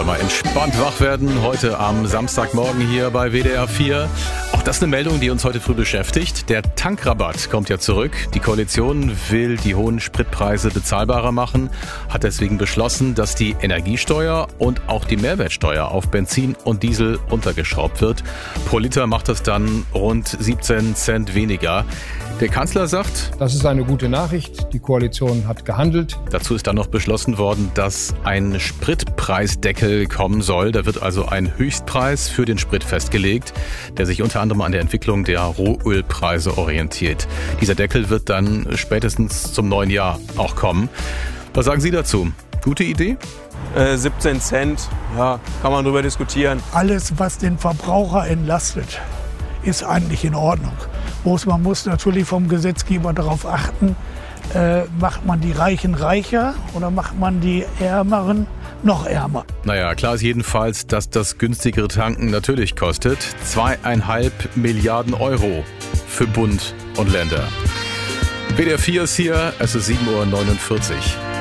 mal entspannt wach werden, heute am Samstagmorgen hier bei WDR 4. Auch das eine Meldung, die uns heute früh beschäftigt. Der Tankrabatt kommt ja zurück. Die Koalition will die hohen Spritpreise bezahlbarer machen, hat deswegen beschlossen, dass die Energiesteuer und auch die Mehrwertsteuer auf Benzin und Diesel untergeschraubt wird. Pro Liter macht das dann rund 17 Cent weniger. Der Kanzler sagt, das ist eine gute Nachricht. Die Koalition hat gehandelt. Dazu ist dann noch beschlossen worden, dass ein Spritpreisdeckel kommen soll. Da wird also ein Höchstpreis für den Sprit festgelegt, der sich unter anderem an der Entwicklung der Rohölpreise orientiert. Dieser Deckel wird dann spätestens zum neuen Jahr auch kommen. Was sagen Sie dazu? Gute Idee? 17 Cent, ja, kann man drüber diskutieren. Alles, was den Verbraucher entlastet, ist eigentlich in Ordnung. Man muss natürlich vom Gesetzgeber darauf achten, macht man die Reichen reicher oder macht man die Ärmeren noch ärmer? Naja, klar ist jedenfalls, dass das günstigere Tanken natürlich kostet. 2,5 Milliarden Euro für Bund und Länder. WDR 4 ist hier, es ist 7.49 Uhr.